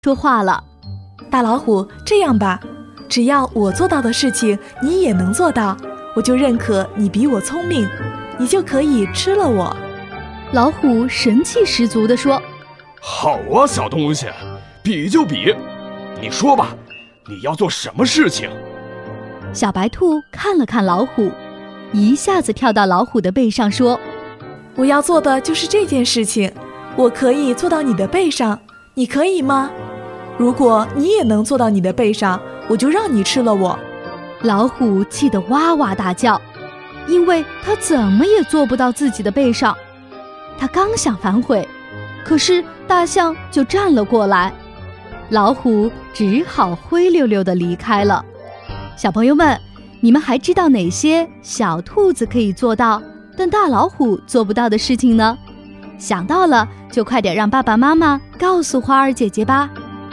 说话了： 大老虎，这样吧，只要我做到的事情你也能做到，我就认可你比我聪明，你就可以吃了我。 老虎神气十足地说： 好啊，小东西，比就比，你说吧，你要做什么事情？ 小白兔看了看老虎，一下子跳到老虎的背上说： 我要做的就是这件事情，我可以坐到你的背上，你可以吗？如果你也能坐到你的背上，我就让你吃了我。 老虎气得哇哇大叫，因为他怎么也坐不到自己的背上。他刚想反悔，可是大象就站了过来，老虎只好灰溜溜地离开了。小朋友们，你们还知道哪些小兔子可以做到，但大老虎做不到的事情呢？想到了就快点让爸爸妈妈告诉花儿姐姐吧。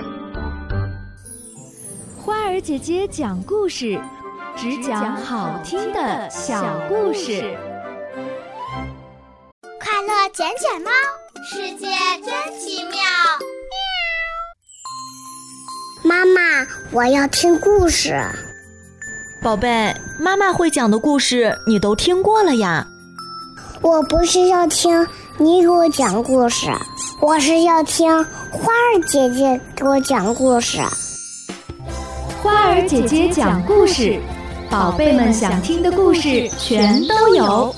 花儿姐姐讲故事，只讲好听的小故事。 快乐捡捡猫，世界真奇妙。妈妈，我要听故事。 宝贝，妈妈会讲的故事你都听过了呀。 我不是要听你给我讲故事，我是要听花儿姐姐给我讲故事。 花儿姐姐讲故事，宝贝们想听的故事全都有。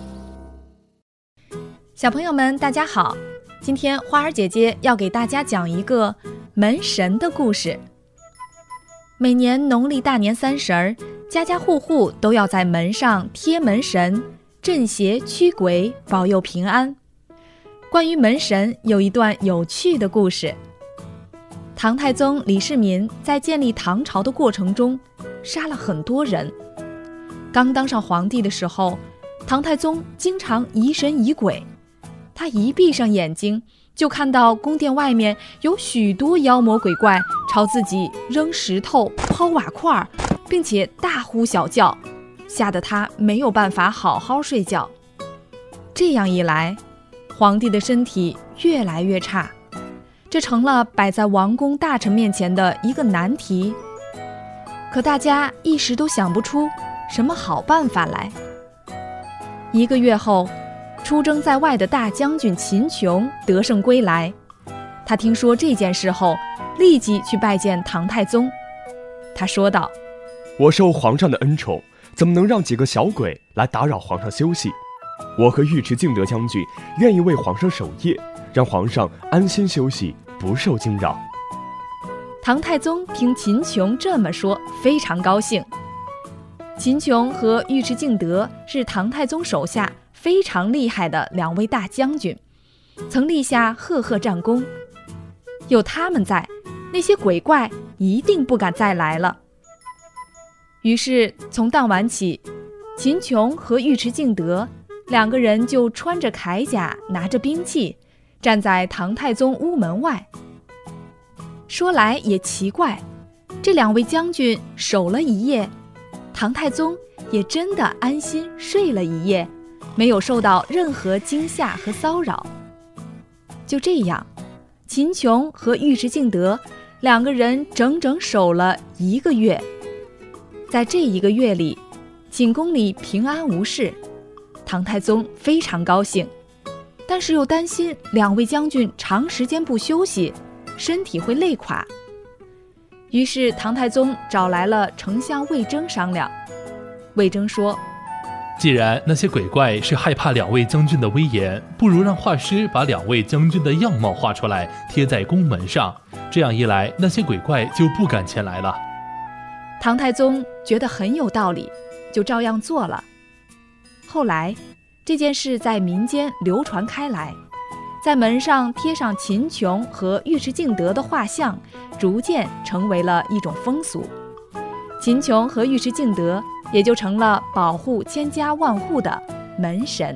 小朋友们大家好，今天花儿姐姐要给大家讲一个门神的故事。每年农历大年30，家家户户都要在门上贴门神，镇邪驱鬼，保佑平安。关于门神有一段有趣的故事。唐太宗李世民在建立唐朝的过程中杀了很多人。刚当上皇帝的时候，唐太宗经常疑神疑鬼，他一闭上眼睛就看到宫殿外面有许多妖魔鬼怪朝自己扔石头、抛瓦块，并且大呼小叫，吓得他没有办法好好睡觉。这样一来，皇帝的身体越来越差，这成了摆在王公大臣面前的一个难题。可大家一时都想不出什么好办法来。1个月后，出征在外的大将军秦琼得胜归来，他听说这件事后，立即去拜见唐太宗。他说道： 我受皇上的恩宠，怎么能让几个小鬼来打扰皇上休息？我和尉迟敬德将军愿意为皇上守夜，让皇上安心休息，不受惊扰。 唐太宗听秦琼这么说，非常高兴。秦琼和尉迟敬德是唐太宗手下非常厉害的2位大将军，曾立下赫赫战功。有他们在，那些鬼怪一定不敢再来了。于是从当晚起，秦琼和尉迟敬德2个人就穿着铠甲，拿着兵器，站在唐太宗屋门外。说来也奇怪，这2位将军守了一夜，唐太宗也真的安心睡了一夜，没有受到任何惊吓和骚扰。就这样，秦琼和尉迟敬德2个人整整守了1个月。在这1个月里，寝宫里平安无事，唐太宗非常高兴，但是又担心2位将军长时间不休息，身体会累垮。于是唐太宗找来了丞相魏征商量。魏征说： 既然那些鬼怪是害怕2位将军的威严，不如让画师把2位将军的样貌画出来，贴在宫门上，这样一来，那些鬼怪就不敢前来了。 唐太宗觉得很有道理，就照样做了。后来这件事在民间流传开来，在门上贴上秦琼和尉迟敬德的画像，逐渐成为了一种风俗。秦琼和尉迟敬德也就成了保护千家万户的门神。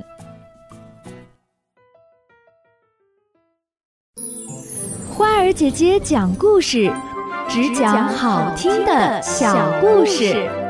花儿姐姐讲故事，只讲好听的小故事。